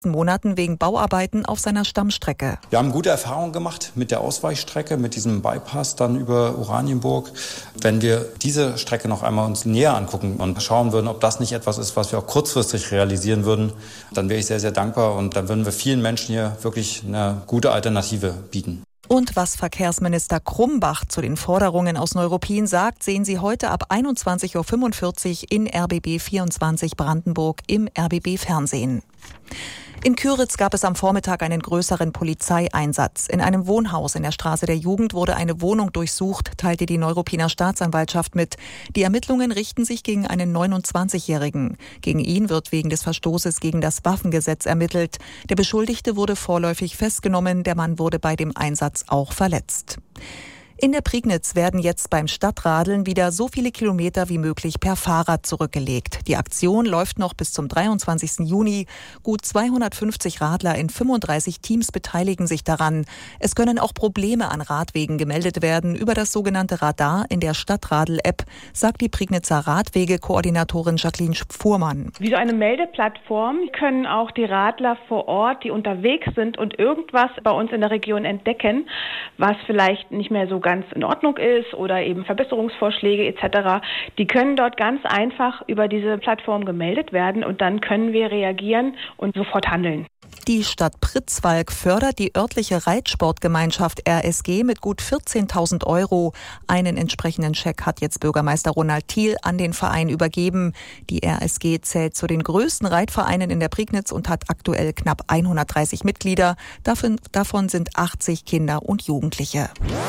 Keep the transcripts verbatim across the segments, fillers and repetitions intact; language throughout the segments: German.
Monaten wegen Bauarbeiten auf seiner Stammstrecke. Wir haben gute Erfahrungen gemacht mit der Ausweichstrecke, mit diesem Bypass dann über Oranienburg. Wenn wir diese Strecke noch einmal uns näher angucken und schauen würden, ob das nicht etwas ist, was wir auch kurzfristig realisieren würden, dann wäre ich sehr, sehr dankbar und dann würden wir vielen Menschen hier wirklich eine gute Alternative bieten. Und was Verkehrsminister Krumbach zu den Forderungen aus Neuruppin sagt, sehen Sie heute ab einundzwanzig Uhr fünfundvierzig in R B B vierundzwanzig Brandenburg im R B B-Fernsehen. In Küritz gab es am Vormittag einen größeren Polizeieinsatz. In einem Wohnhaus in der Straße der Jugend wurde eine Wohnung durchsucht, teilte die Neuruppiner Staatsanwaltschaft mit. Die Ermittlungen richten sich gegen einen neunundzwanzigjährigen. Gegen ihn wird wegen des Verstoßes gegen das Waffengesetz ermittelt. Der Beschuldigte wurde vorläufig festgenommen. Der Mann wurde bei dem Einsatz auch verletzt. In der Prignitz werden jetzt beim Stadtradeln wieder so viele Kilometer wie möglich per Fahrrad zurückgelegt. Die Aktion läuft noch bis zum dreiundzwanzigsten Juni. Gut zweihundertfünfzig Radler in fünfunddreißig Teams beteiligen sich daran. Es können auch Probleme an Radwegen gemeldet werden über das sogenannte Radar in der Stadtradel-App, sagt die Prignitzer Radwege-Koordinatorin Jacqueline Fuhrmann. Wie so eine Meldeplattform können auch die Radler vor Ort, die unterwegs sind und irgendwas bei uns in der Region entdecken, was vielleicht nicht mehr so ganz ganz in Ordnung ist oder eben Verbesserungsvorschläge et cetera, die können dort ganz einfach über diese Plattform gemeldet werden und dann können wir reagieren und sofort handeln. Die Stadt Pritzwalk fördert die örtliche Reitsportgemeinschaft R S G mit gut vierzehntausend Euro. Einen entsprechenden Scheck hat jetzt Bürgermeister Ronald Thiel an den Verein übergeben. Die R S G zählt zu den größten Reitvereinen in der Prignitz und hat aktuell knapp hundertdreißig Mitglieder. Davon, davon sind achtzig Kinder und Jugendliche.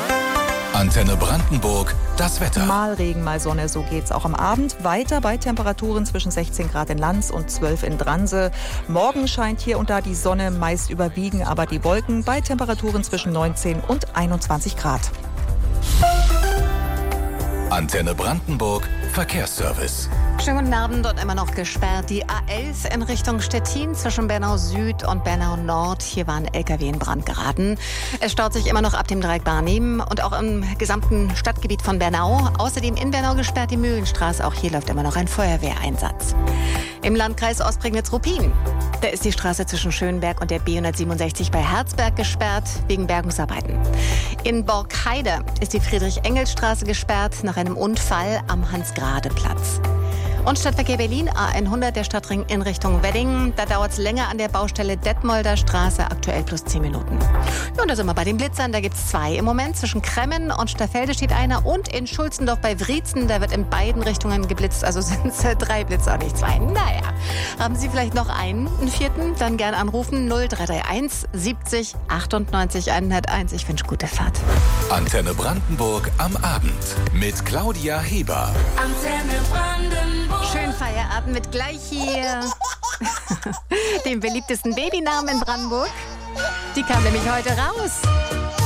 Antenne Brandenburg, das Wetter. Mal Regen, mal Sonne, so geht's auch am Abend. Weiter bei Temperaturen zwischen sechzehn Grad in Lanz und zwölf in Dranse. Morgen scheint hier und da die Sonne, meist überwiegen aber die Wolken bei Temperaturen zwischen neunzehn und einundzwanzig Grad. Antenne Brandenburg, Verkehrsservice. Schönen guten Abend und immer noch gesperrt. Die A elf in Richtung Stettin zwischen Bernau Süd und Bernau Nord. Hier war ein L K W in Brand geraten. Es staut sich immer noch ab dem Dreieck Barnim und auch im gesamten Stadtgebiet von Bernau. Außerdem in Bernau gesperrt die Mühlenstraße. Auch hier läuft immer noch ein Feuerwehreinsatz. Im Landkreis Ostprignitz-Ruppin. Da ist die Straße zwischen Schönberg und der B hundertsiebenundsechzig bei Herzberg gesperrt wegen Bergungsarbeiten. In Borkheide ist die Friedrich-Engels-Straße gesperrt nach einem Unfall am Hans-Grade-Platz. Und Stadtverkehr Berlin, A hundert, der Stadtring in Richtung Wedding. Da dauert es länger an der Baustelle Detmolder Straße, aktuell plus zehn Minuten. Ja, und da sind wir bei den Blitzern, da gibt es zwei im Moment. Zwischen Kremmen und Stafelde steht einer und in Schulzendorf bei Wriezen, da wird in beiden Richtungen geblitzt, also sind es drei Blitzer, nicht zwei. Naja, haben Sie vielleicht noch einen, einen vierten? Dann gerne anrufen null drei drei eins siebzig achtundneunzig hunderteins. Ich wünsche gute Fahrt. Antenne Brandenburg am Abend mit Claudia Heber. Antenne Brandenburg. Schön Feierabend mit gleich hier dem beliebtesten Babynamen in Brandenburg. Die kam nämlich heute raus.